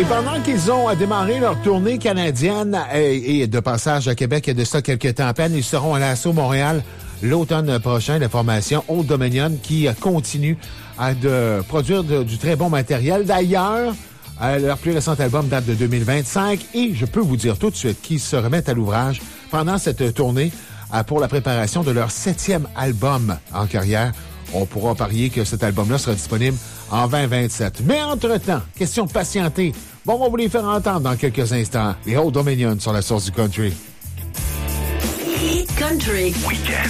Et pendant qu'ils ont démarré leur tournée canadienne et de passage à Québec, il y a de ça quelques temps à peine, ils seront à l'Assaut Montréal l'automne prochain, la formation Old Dominion qui continue à produire du très bon matériel. D'ailleurs, leur plus récent album date de 2025 et je peux vous dire tout de suite qu'ils se remettent à l'ouvrage pendant cette tournée pour la préparation de leur 7e album en carrière. On pourra parier que cet album-là sera disponible en 2027. Mais entre-temps, question de patienter. Bon, on va vous les faire entendre dans quelques instants. Les Old Dominion sur la source du country. Country. Weekend.